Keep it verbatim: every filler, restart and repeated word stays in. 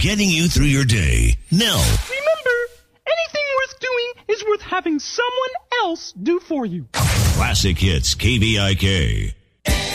getting you through your day. Now, remember, anything worth doing is worth having someone else do for you. Classic Hits K V I K.